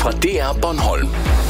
fra DR Bornholm.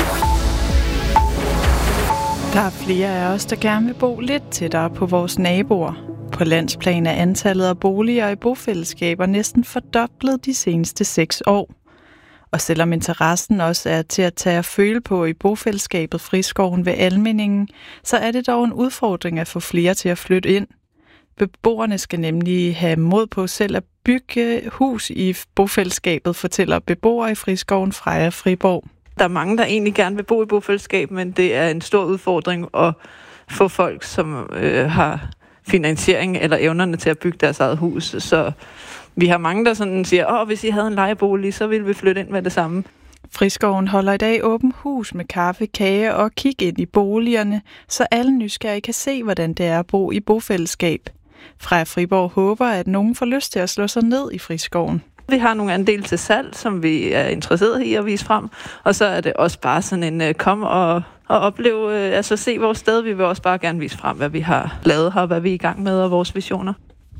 Der er flere af os, der gerne vil bo lidt tættere på vores naboer. På landsplan er antallet af boliger i bofællesskaber næsten fordoblet de seneste 6 år. Og selvom interessen også er til at tage og føle på i bofællesskabet Friskoven ved Almindingen, så er det dog en udfordring at få flere til at flytte ind. Beboerne skal nemlig have mod på selv at bygge hus i bofællesskabet, fortæller beboere i Friskoven Freja Friborg. Der er mange, der egentlig gerne vil bo i bofællesskab, men det er en stor udfordring at få folk, som har finansiering eller evnerne til at bygge deres eget hus. Så vi har mange, der sådan siger, hvis I havde en lejebolig, så ville vi flytte ind med det samme. Friskoven holder i dag åben hus med kaffe, kage og kig ind i boligerne, så alle nysgerrige kan se, hvordan det er at bo i bofællesskab. Freja Friborg håber, at nogen får lyst til at slå sig ned i Friskoven. Vi har nogle andele til salg, som vi er interesseret i at vise frem, og så er det også bare sådan en kom og opleve, se vores sted. Vi vil også bare gerne vise frem, hvad vi har lavet her, hvad vi er i gang med og vores visioner.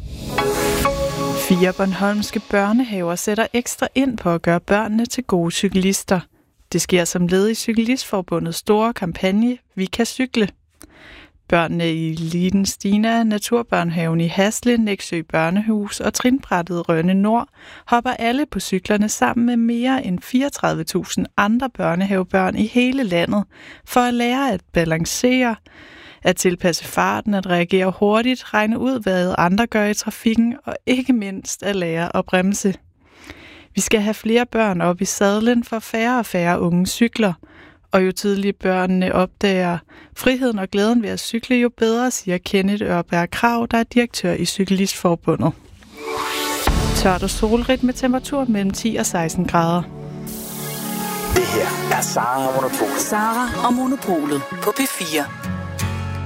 4 bornholmske børnehaver sætter ekstra ind på at gøre børnene til gode cyklister. Det sker som led i Cyklistforbundets store kampagne Vi kan cykle. Børnene i Liden Stina, Naturbørnehaven i Hasle, Nexø Børnehus og Trinbrættet Rønne Nord hopper alle på cyklerne sammen med mere end 34.000 andre børnehavebørn i hele landet for at lære at balancere, at tilpasse farten, at reagere hurtigt, regne ud, hvad andre gør i trafikken og ikke mindst at lære at bremse. Vi skal have flere børn op i sadlen for færre og færre unge cykler. Og jo tidligere børnene opdager friheden og glæden ved at cykle, jo bedre, siger Kenneth Ørberg Krag, der er direktør i Cyklistforbundet. Tørt og solrigt med temperatur mellem 10 og 16 grader. Det her er Sara og Monopolet. Sara og Monopolet på P4.